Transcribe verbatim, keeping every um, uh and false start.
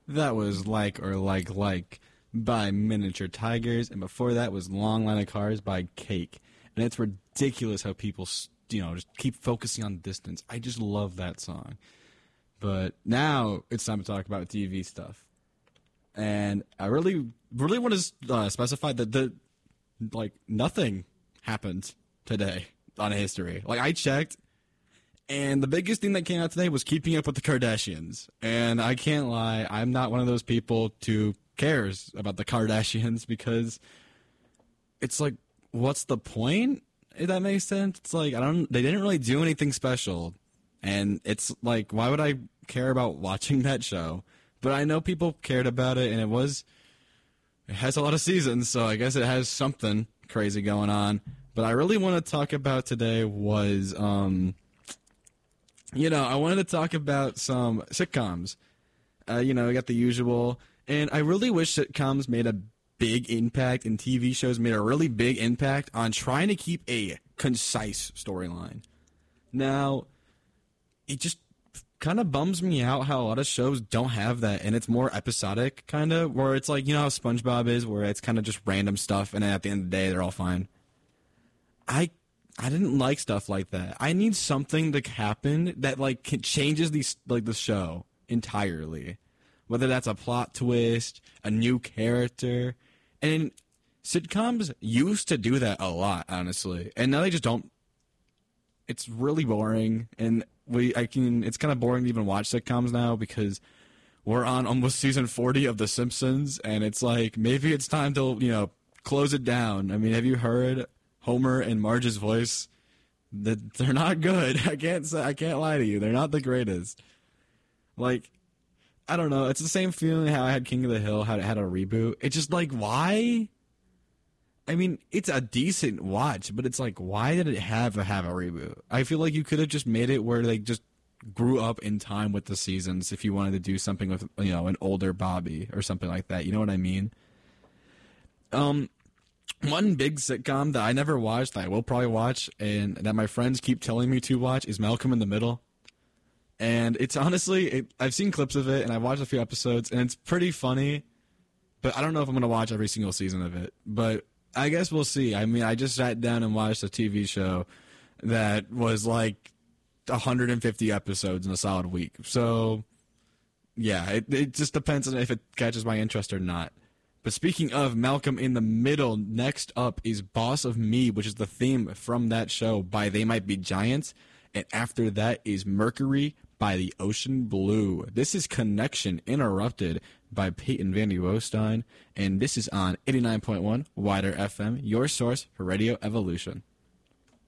That was Like or Like Like by Miniature Tigers, and before that was Long Line of Cars by Cake. And it's ridiculous how people, you know, just keep focusing on distance. I just love that song. But now it's time to talk about T V stuff. And I really, really want to uh, specify that the, like, nothing happened today on history. Like, I checked, and the biggest thing that came out today was Keeping Up with the Kardashians. And I can't lie, I'm not one of those people who cares about the Kardashians because it's like, what's the point? If that makes sense. It's like, I don't, they didn't really do anything special. And it's like, why would I care about watching that show? But I know people cared about it, and it was, it has a lot of seasons, so I guess it has something crazy going on. But I really want to talk about today was, um, you know, I wanted to talk about some sitcoms. Uh, you know, we got the usual, and I really wish sitcoms made a big impact, and T V shows made a really big impact on trying to keep a concise storyline. Now, it just kind of bums me out how a lot of shows don't have that, and it's more episodic, kind of, where it's like, you know how SpongeBob is, where it's kind of just random stuff, and then at the end of the day, they're all fine. I I didn't like stuff like that. I need something to happen that, like, changes these, like, the show entirely. Whether that's a plot twist, a new character, and sitcoms used to do that a lot, honestly, and now they just don't. It's really boring, and we I can. It's kind of boring to even watch sitcoms now because we're on almost season forty of The Simpsons, and it's like maybe it's time to you know close it down. I mean, have you heard Homer and Marge's voice? That they're not good. I can't say. I can't lie to you. They're not the greatest. Like, I don't know. It's the same feeling how I had King of the Hill, how it had a reboot. It's just like, why? I mean, it's a decent watch, but it's like, why did it have to have a reboot? I feel like you could have just made it where they just grew up in time with the seasons if you wanted to do something with, you know, an older Bobby or something like that. You know what I mean? Um, one big sitcom that I never watched that I will probably watch and that my friends keep telling me to watch is Malcolm in the Middle. And it's honestly, it, I've seen clips of it and I've watched a few episodes and it's pretty funny, but I don't know if I'm going to watch every single season of it. But I guess we'll see. I mean, I just sat down and watched a T V show that was like one hundred fifty episodes in a solid week. So, yeah, it, it just depends on if it catches my interest or not. But speaking of Malcolm in the Middle, next up is Boss of Me, which is the theme from that show by They Might Be Giants. And after that is Mercury by the Ocean Blue. This is Connection Interrupted by Peyton Van Woestein, and this is on eighty-nine point one Wider F M, your source for Radio Evolution.